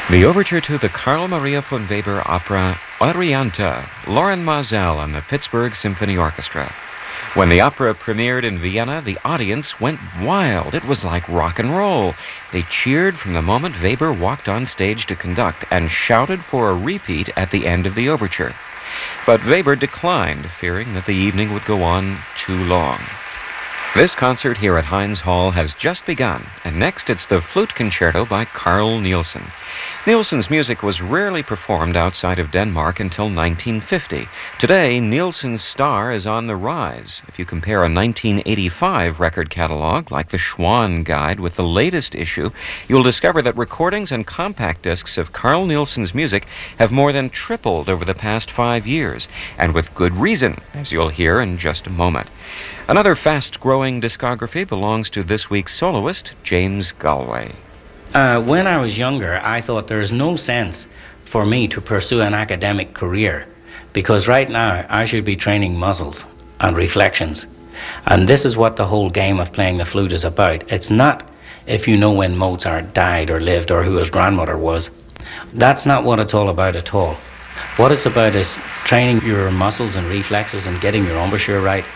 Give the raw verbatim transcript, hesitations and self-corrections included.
The overture to the Carl Maria von Weber opera Orianta, Loren Maazel and the Pittsburgh Symphony Orchestra. When the opera premiered in Vienna, the audience went wild. It was like rock and roll. They cheered from the moment Weber walked on stage to conduct and shouted for a repeat at the end of the overture. But Weber declined, fearing that the evening would go on too long. This concert here at Heinz Hall has just begun, and next it's the Flute Concerto by Carl Nielsen. Nielsen's music was rarely performed outside of Denmark until nineteen fifty. Today, Nielsen's star is on the rise. If you compare a nineteen eighty-five record catalog, like the Schwann Guide, with the latest issue, you'll discover that recordings and compact discs of Carl Nielsen's music have more than tripled over the past five years, and with good reason, as you'll hear in just a moment. Another fast-growing discography belongs to this week's soloist, James Galway. Uh, when I was younger, I thought there's no sense for me to pursue an academic career because right now I should be training muscles and reflections. And this is what the whole game of playing the flute is about. It's not if you know when Mozart died or lived or who his grandmother was. That's not what it's all about at all. What it's about is training your muscles and reflexes and getting your embouchure right